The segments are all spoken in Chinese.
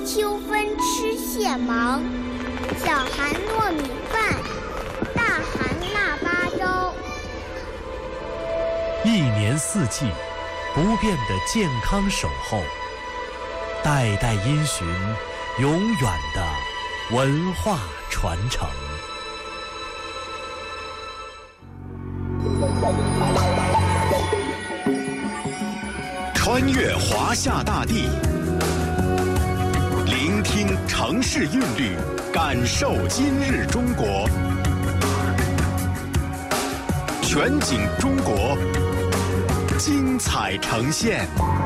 秋分吃蟹芒，小寒糯米饭，大寒腊八粥。 一年四季不变的健康守候，代代因循，永远的文化传承。 穿越华夏大地，聆听城市韵律，感受今日中国。全景中国，精彩呈现。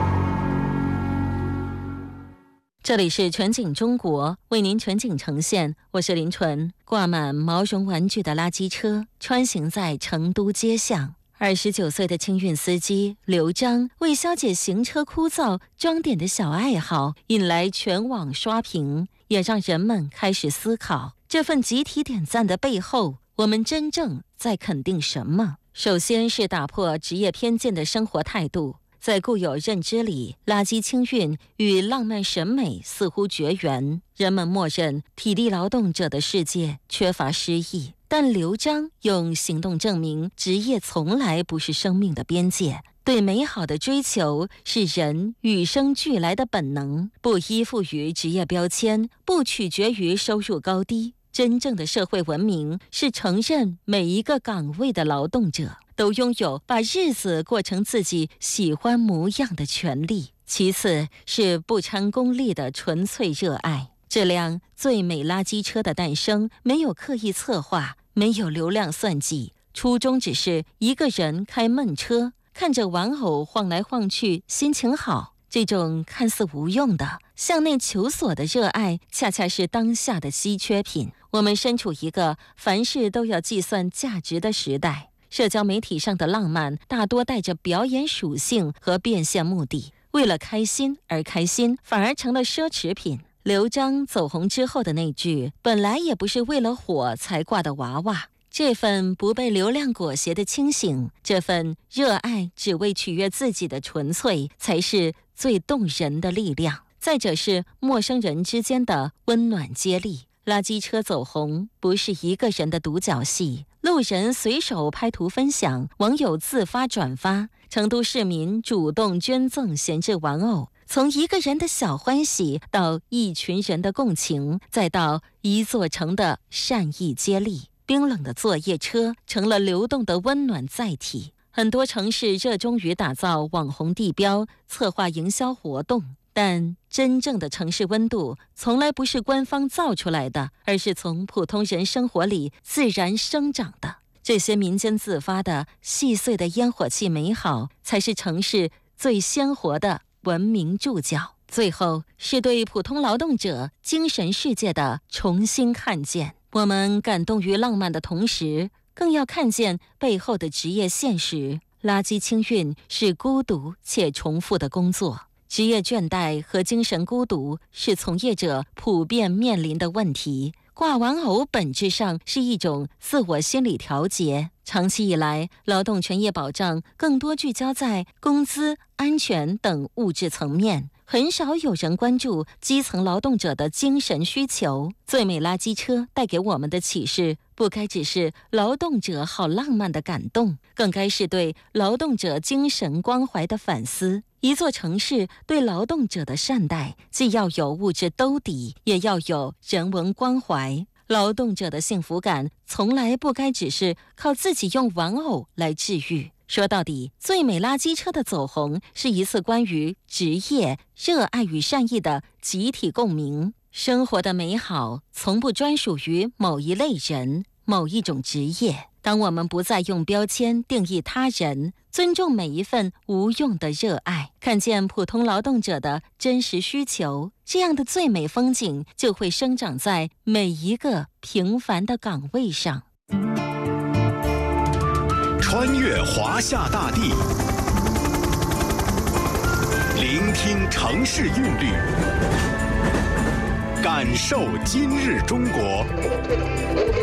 这里是全景中国，为您全景呈现，我是林纯。挂满毛绒玩具的垃圾车穿行在成都街巷，29岁的清运司机刘章为消解行车枯燥装点的小爱好引来全网刷屏，也让人们开始思考这份集体点赞的背后，我们真正在肯定什么？首先是打破职业偏见的生活态度。在固有认知里，垃圾清运与浪漫审美似乎绝缘，人们默认体力劳动者的世界缺乏诗意。但刘章用行动证明，职业从来不是生命的边界。对美好的追求是人与生俱来的本能，不依附于职业标签，不取决于收入高低。真正的社会文明是承认每一个岗位的劳动者都拥有把日子过成自己喜欢模样的权利。其次是不掺功利的纯粹热爱。这辆最美垃圾车的诞生没有刻意策划，没有流量算计，初衷只是一个人开闷车，看着玩偶晃来晃去，心情好。这种看似无用的向内求索的热爱，恰恰是当下的稀缺品。我们身处一个凡事都要计算价值的时代，社交媒体上的浪漫大多带着表演属性和变现目的，为了开心而开心，反而成了奢侈品。刘章走红之后的那句本来也不是为了火才挂的娃娃，这份不被流量裹挟的清醒，这份热爱只为取悦自己的纯粹，才是最动人的力量。再者是陌生人之间的温暖接力。垃圾车走红不是一个人的独角戏，路人随手拍图分享，网友自发转发，成都市民主动捐赠闲置玩偶。从一个人的小欢喜到一群人的共情，再到一座城的善意接力，冰冷的作业车成了流动的温暖载体。很多城市热衷于打造网红地标，策划营销活动，但真正的城市温度从来不是官方造出来的，而是从普通人生活里自然生长的。这些民间自发的细碎的烟火气美好，才是城市最鲜活的文明注脚。最后是对普通劳动者精神世界的重新看见。我们感动于浪漫的同时，更要看见背后的职业现实。垃圾清运是孤独且重复的工作，职业倦怠和精神孤独是从业者普遍面临的问题。挂玩偶本质上是一种自我心理调节。长期以来，劳动权益保障更多聚焦在工资、安全等物质层面，很少有人关注基层劳动者的精神需求。最美垃圾车带给我们的启示，不该只是劳动者好浪漫的感动，更该是对劳动者精神关怀的反思。一座城市对劳动者的善待，既要有物质兜底，也要有人文关怀。劳动者的幸福感从来不该只是靠自己用玩偶来治愈。说到底，最美垃圾车的走红是一次关于职业、热爱与善意的集体共鸣。生活的美好从不专属于某一类人、某一种职业。当我们不再用标签定义他人，尊重每一份无用的热爱，看见普通劳动者的真实需求，这样的最美风景就会生长在每一个平凡的岗位上。 穿越华夏大地，聆听城市韵律，感受今日中国。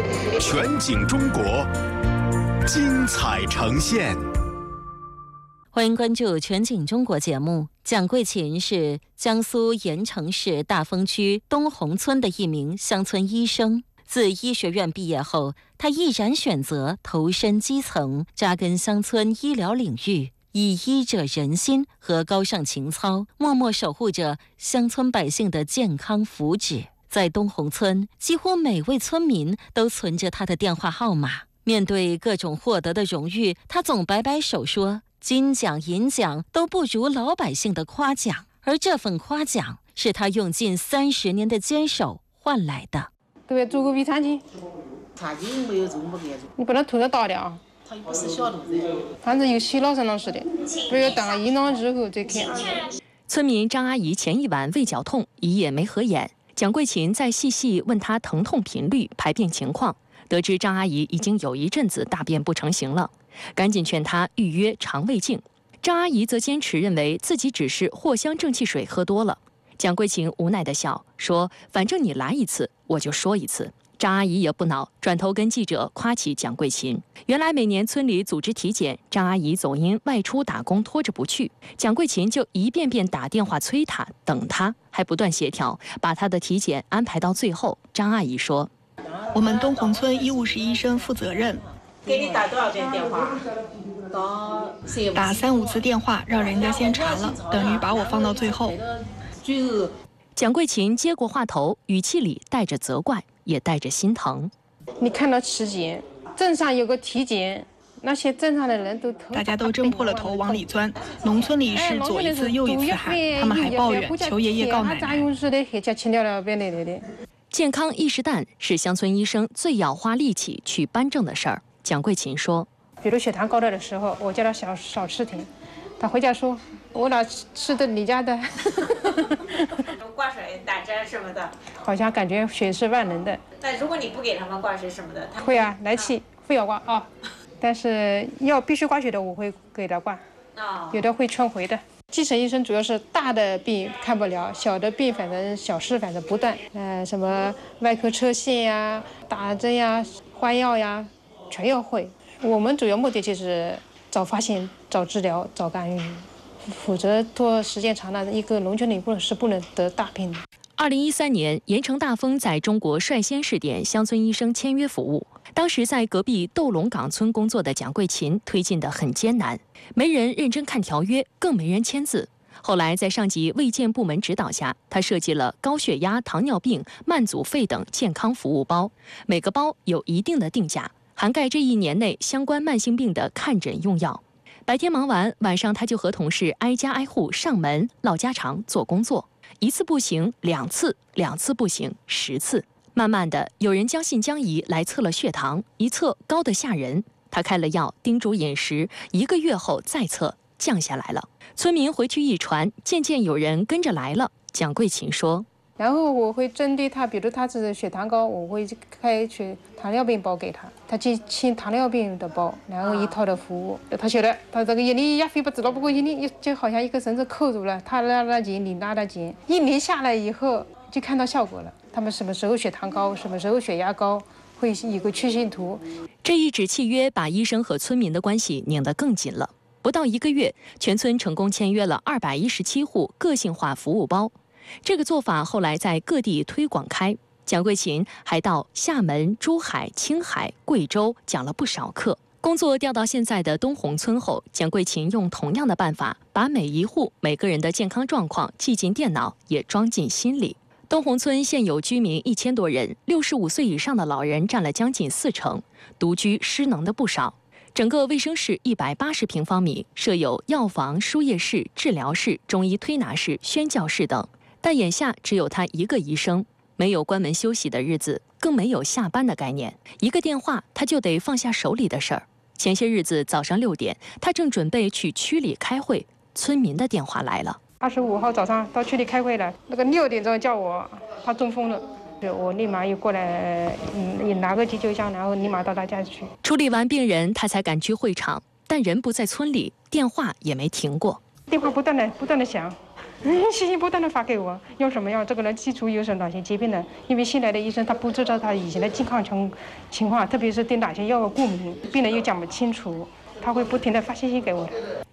全景中国，精彩呈现。 欢迎关注全景中国节目。蒋桂琴是江苏盐城市大丰区东红村的一名乡村医生。自医学院毕业后，他毅然选择投身基层，扎根乡村医疗领域，以医者仁心和高尚情操，默默守护着乡村百姓的健康福祉。在东红村，几乎每位村民都存着他的电话号码。面对各种获得的荣誉，他总摆摆手说，金奖银奖都不如老百姓的夸奖，而这份夸奖是他用近30年的坚守换来的。 给我做个胃肠镜， 肠镜没有做，没给做。 你把它头上打掉啊！ 他又不是小肚子。 反正有洗脑上似的，不要等1档之后再看。 村民张阿姨前一晚胃绞痛，一夜没合眼。蒋桂琴再细细问她疼痛频率、排便情况，得知张阿姨已经有一阵子大便不成形了，赶紧劝她预约肠胃镜。张阿姨则坚持认为自己只是藿香正气水喝多了。蒋桂琴无奈地笑说：“反正你来一次，我就说一次。”张阿姨也不恼，转头跟记者夸起蒋桂琴。原来每年村里组织体检，张阿姨总因外出打工拖着不去，蒋桂琴就一遍遍打电话催她，等她，还不断协调，把她的体检安排到最后。张阿姨说：“ 我们东红村医务室医生负责任， 给你打多少遍电话？ 打3、5次电话，让人家先查了，等于把我放到最后。” 蒋桂琴接过话头，语气里带着责怪，也带着心疼。 你看到体检，镇上有个体检，那些镇上的人都大家都挣破了头往里钻。农村里是左一次右一次喊，他们还抱怨求爷爷告奶奶。 健康意识蛋是乡村医生最要花力气去扳正的事儿。蒋桂琴说：“ 比如血糖高的时候，我叫他少吃点，他回家说。”我哪吃的你家的？ 挂水、打针什么的， 好像感觉血是万能的。 但如果你不给他们挂水什么的， 会啊，来气非要挂啊。但是要必须挂血的，我会给他挂。有的会劝回的。基层医生主要是大的病看不了，小的病反正小事反正不断。什么外科车线呀、打针呀、换药呀，全要会。我们主要目的就是早发现、早治疗、早干预。否则做时间长了，一个农村里不能得大病的。 2013年，盐城大丰在中国率先试点乡村医生签约服务。当时在隔壁窦龙岗村工作的蒋桂琴推进得很艰难，没人认真看条约，更没人签字。后来在上级卫健部门指导下，他设计了高血压、糖尿病、慢阻肺等健康服务包，每个包有一定的定价，涵盖这1年内相关慢性病的看诊用药。白天忙完，晚上他就和同事挨家挨户上门唠家常做工作，1次不行2次，2次不行10次。慢慢的，有人将信将疑来测了血糖，一测高得吓人。他开了药，叮嘱饮食，1个月后再测，降下来了。村民回去一传，渐渐有人跟着来了。蒋桂琴说。 然后我会针对他，比如他是血糖高，我会开糖尿病包给他，他去清糖尿病的包，然后一套的服务。他晓得，他这个1年压肺不知道，不过1年就好像一个绳子扣住了，他拉了紧，你拉了紧，1年下来以后就看到效果了。他们什么时候血糖高，什么时候血压高，会有个曲线图。 这一纸契约把医生和村民的关系拧得更紧了。不到1个月，全村成功签约了217户个性化服务包。这个做法后来在各地推广开，蒋桂琴还到厦门、珠海、青海、贵州讲了不少课。工作调到现在的东红村后，蒋桂琴用同样的办法，把每一户每个人的健康状况记进电脑，也装进心里。东红村现有居民1000多人，65岁以上的老人占了将近40%，独居失能的不少。整个卫生室180平方米，设有药房、输液室、治疗室、中医推拿室、宣教室等。但眼下只有他一个医生，没有关门休息的日子，更没有下班的概念。一个电话，他就得放下手里的事儿。前些日子早上6点，他正准备去区里开会，村民的电话来了。 25号早上到区里开会了，那个6点钟叫我，他中风了。我立马又过来，拿个急救箱，然后立马到他家去。 处理完病人，他才赶去会场，但人不在村里，电话也没停过。 电话不断的响。信息不断的发给我，用什么药？这个人基础有哪些疾病呢？因为新来的医生他不知道他以前的健康情况，特别是对哪些药物过敏，病人又讲不清楚，他会不停的发信息给我的。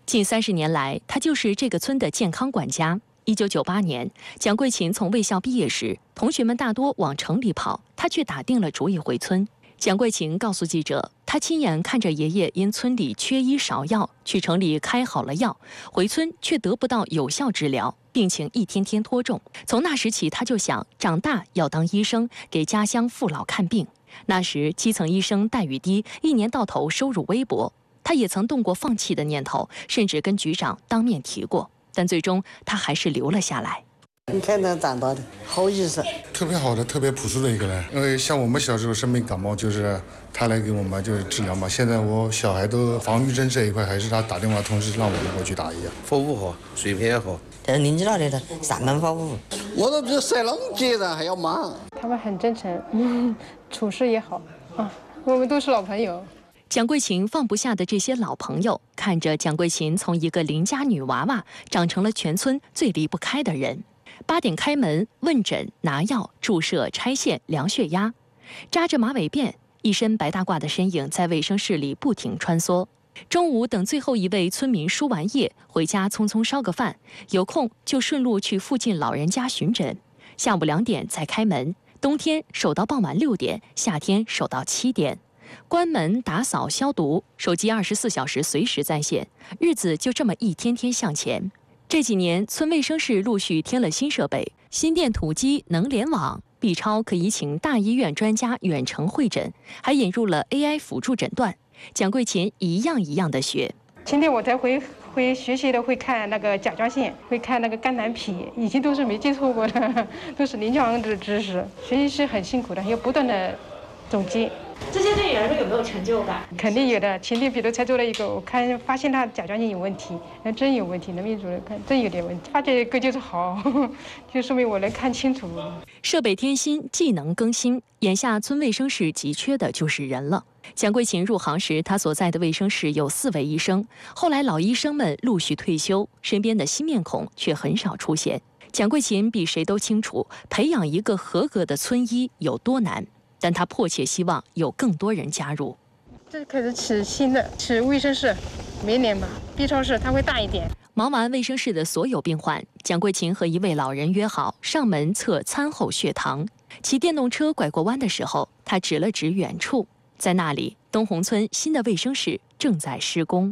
近30年来，他就是这个村的健康管家。1998年，蒋桂琴从卫校毕业时，同学们大多往城里跑，他却打定了主意回村。蒋桂琴告诉记者，他亲眼看着爷爷因村里缺医少药，去城里开好了药，回村却得不到有效治疗，病情一天天拖重。从那时起，他就想长大要当医生，给家乡父老看病。那时基层医生待遇低，一年到头收入微薄，他也曾动过放弃的念头，甚至跟局长当面提过，但最终他还是留了下来。 你看他长大的好医生， 特别好的、特别朴素的一个人。因为像我们小时候生病感冒，就是他来给我们就是治疗嘛。现在我小孩都防御症这一块，还是他打电话通知让我们过去打一样。 服务好，水平也好。 年纪大的上门服务， 我都比塞浪接人还要忙。 他们很真诚，处事也好啊，我们都是老朋友。 蒋桂琴放不下的这些老朋友，看着蒋桂琴从一个邻家女娃娃长成了全村最离不开的人。8点开门，问诊、拿药、注射、拆线、量血压，扎着马尾辫，一身白大褂的身影在卫生室里不停穿梭。中午等最后一位村民输完液，回家匆匆烧个饭，有空就顺路去附近老人家巡诊。下午2点再开门，冬天守到傍晚6点，夏天守到7点。关门、打扫、消毒，手机24小时随时在线，日子就这么一天天向前。这几年，村卫生室陆续添了新设备，心电图机能联网，B 超可以请大医院专家远程会诊，还引入了 AI 辅助诊断。蒋桂琴一样一样的学。 今天我才会学习的，会看那个甲状腺，会看那个肝胆脾，以前都是没接触过的，都是临床的知识。学习是很辛苦的，要不断的总结。 这些对你来说有没有成就感？ 肯定有的。前天比如才做了一个，我发现他甲状腺有问题，真有问题，能民主任看真有点问题，发觉个就是好，就说明我能看清楚。 设备添新，技能更新，眼下村卫生室急缺的就是人了。蒋桂琴入行时，她所在的卫生室有4位医生，后来老医生们陆续退休，身边的新面孔却很少出现。蒋桂琴比谁都清楚，培养一个合格的村医有多难。但他迫切希望有更多人加入。 这开始起新的，起卫生室，明年吧，B 超室它会大一点。 忙完卫生室的所有病患，蒋桂琴和一位老人约好上门测餐后血糖。骑电动车拐过弯的时候，他指了指远处，在那里，东红村新的卫生室正在施工。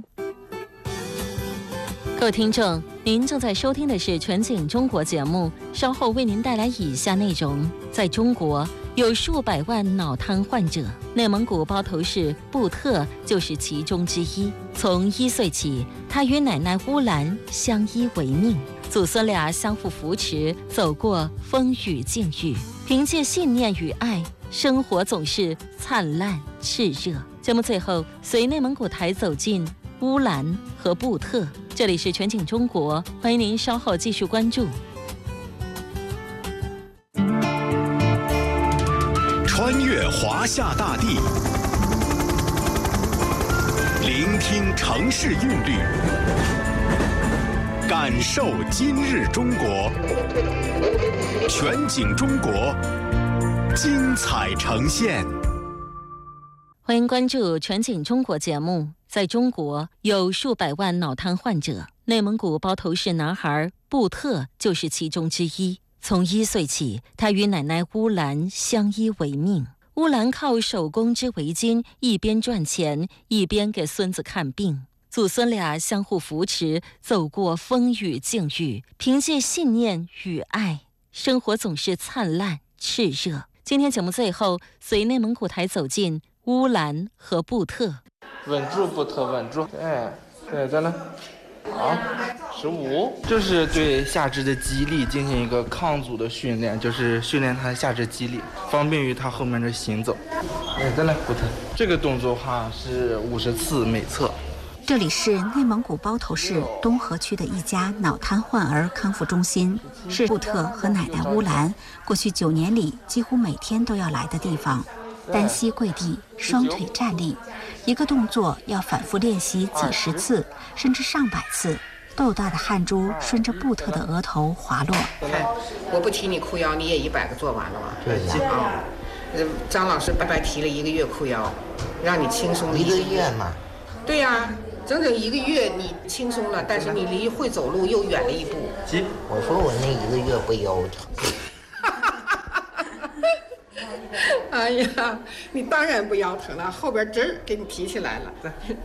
各位听众，您正在收听的是全景中国节目，稍后为您带来以下内容。在中国，有数百万脑瘫患者，内蒙古包头市布特就是其中之一。从1岁起，他与奶奶乌兰相依为命，祖孙俩相互扶持，走过风雨境遇，凭借信念与爱，生活总是灿烂炽热。节目最后，随内蒙古台走进乌兰和布特。这里是全景中国，欢迎您稍后继续关注。 穿越华夏大地，聆听城市韵律，感受今日中国。全景中国，精彩呈现。 欢迎关注全景中国节目。在中国，有数百万脑瘫患者，内蒙古包头市男孩布特就是其中之一。从1岁起，他与奶奶乌兰相依为命。乌兰靠手工织围巾，一边赚钱，一边给孙子看病。祖孙俩相互扶持，走过风雨境遇，凭借信念与爱，生活总是灿烂炽热。今天节目最后，随内蒙古台走进乌兰和布特。 稳住，布特，稳住！对，再来。好，15，这是对下肢的肌力进行一个抗阻的训练，就是训练他的下肢肌力，方便于他后面的行走。再来，布特。这个动作哈是50次每侧。 这里是内蒙古包头市东河区的一家脑瘫患儿康复中心，是布特和奶奶乌兰过去9年里几乎每天都要来的地方。单膝跪地，双腿站立，一个动作要反复练习几十次，甚至上百次。豆大的汗珠顺着布特的额头滑落。 看，我不提你裤腰，你也100个做完了吧？ 对啊。张老师白白提了1个月裤腰，让你轻松了1个月嘛。 对呀， 整整1个月你轻松了，但是你离会走路又远了一步。 我说我那1个月不腰疼。 哎呀，你当然不腰疼了，后边针给你提起来了。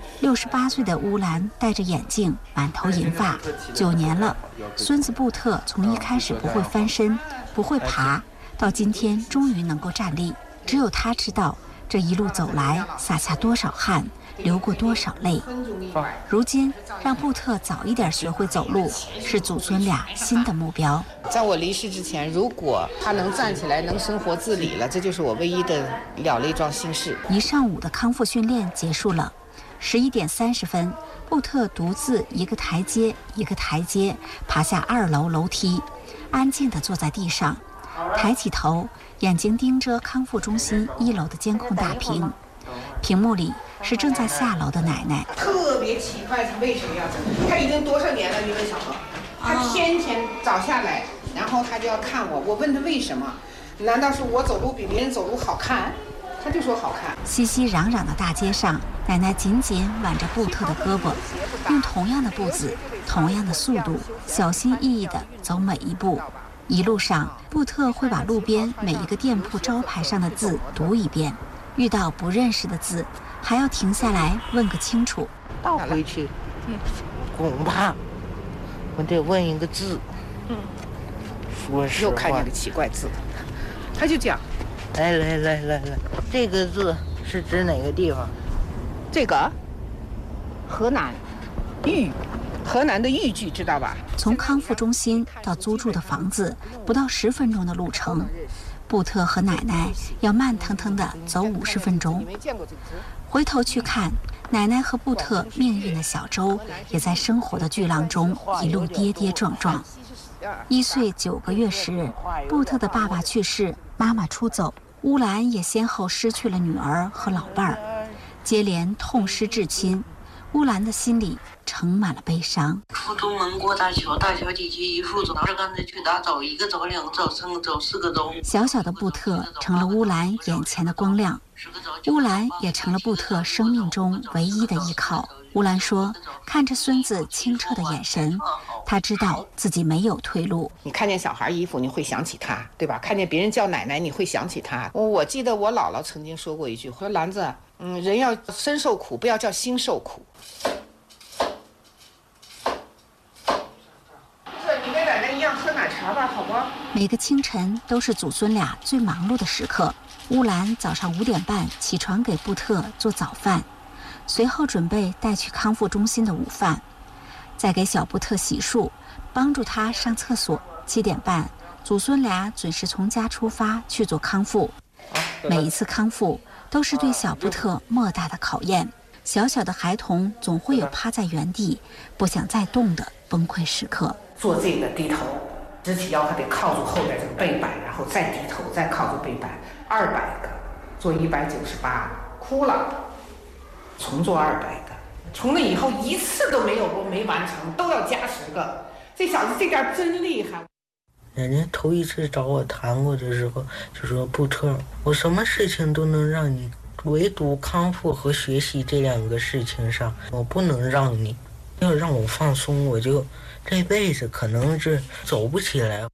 68岁的乌兰戴着眼镜，满头银发，9年了。孙子布特从一开始不会翻身，不会爬，到今天终于能够站立。只有他知道，这一路走来洒下多少汗，流过多少泪。如今让布特早一点学会走路，是祖孙俩新的目标。 在我离世之前，如果他能站起来，能生活自理了，这就是我唯一的了了一桩心事。 一上午的康复训练结束了，11点30分，布特独自一个台阶一个台阶爬下2楼楼梯，安静地坐在地上，抬起头，眼睛盯着康复中心1楼的监控大屏，屏幕里是正在下楼的奶奶。 特别奇怪，他为什么要这么？他已经多少年了，你问小何，他天天早下来，然后他就要看我。我问他为什么？难道是我走路比别人走路好看？他就说好看。 熙熙攘攘的大街上，奶奶紧紧挽着布特的胳膊，用同样的步子、同样的速度，小心翼翼地走每一步。一路上，布特会把路边每一个店铺招牌上的字读一遍，遇到不认识的字，还要停下来问个清楚。 倒回去，恐怕我得问一个字。说实话， 又看见个奇怪字，他就讲， 来，这个字是指哪个地方？ 这个河南豫，河南的豫剧知道吧？ 从康复中心到租住的房子，不到10分钟的路程。布特和奶奶要慢腾腾地走50分钟。回头去看，奶奶和布特命运的小舟也在生活的巨浪中一路跌跌撞撞。1岁9个月时，布特的爸爸去世，妈妈出走，乌兰也先后失去了女儿和老伴儿，接连痛失至亲。乌兰的心里盛满了悲伤。 出东门过大桥，大桥底去一路走，刚才去哪走1个走2个走3个走4个走。 小小的布特成了乌兰眼前的光亮，乌兰也成了布特生命中唯一的依靠。乌兰说，看着孙子清澈的眼神，他知道自己没有退路。 你看见小孩衣服，你会想起他，对吧？看见别人叫奶奶，你会想起他。我记得我姥姥曾经说过一句，说兰子，人要身受苦，不要叫心受苦。你跟奶奶一样喝奶茶吧，好吧？ 每个清晨都是祖孙俩最忙碌的时刻。乌兰早上5点半起床给布特做早饭，随后准备带去康复中心的午饭，再给小布特洗漱，帮助他上厕所。7点半，祖孙俩准时从家出发去做康复。每一次康复都是对小布特莫大的考验。小小的孩童总会有趴在原地不想再动的崩溃时刻。 做这个低头，肢体要还得靠住后边这个背板，然后再低头，再靠住背板，200个，做198，哭了，重做200个，从那以后1次都没有过没完成，都要加10个。这小子这点真厉害。 人家头一次找我谈过的时候就说，布特，我什么事情都能让你，唯独康复和学习这2个事情上我不能让你，要让我放松，我就这辈子可能是走不起来。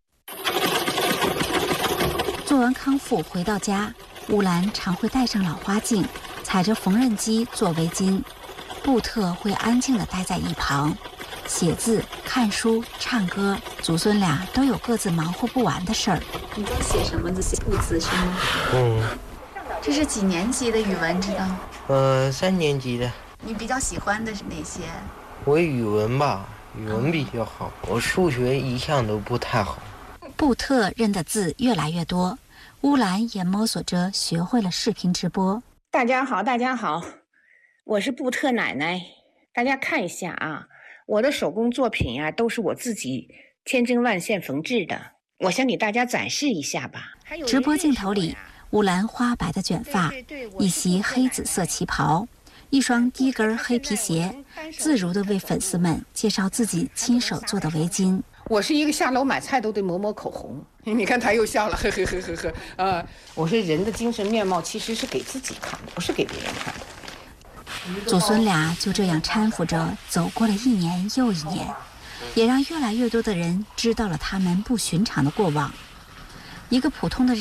做完康复回到家，乌兰常会戴上老花镜，踩着缝纫机做围巾。布特会安静地待在一旁，写字、看书、唱歌。祖孙俩都有各自忙活不完的事儿。 你在写什么字？写布字是吗？这是几年级的语文知道 ？3年级的。 你比较喜欢的是哪些？ 我语文吧，语文比较好，我数学一向都不太好。 布特认的字越来越多，乌兰也摸索着学会了视频直播。 大家好，大家好，我是布特奶奶。大家看一下啊，我的手工作品啊，都是我自己千针万线缝制的，我想给大家展示一下吧。 直播镜头里，乌兰花白的卷发，一袭黑紫色旗袍，一双低跟黑皮鞋，自如地为粉丝们介绍自己亲手做的围巾。 我是一个下楼买菜都得抹抹口红，你看他又笑了，呵呵呵呵呵。我说人的精神面貌其实是给自己看的，不是给别人看的。 祖孙俩就这样搀扶着走过了1年又1年，也让越来越多的人知道了他们不寻常的过往。一个普通的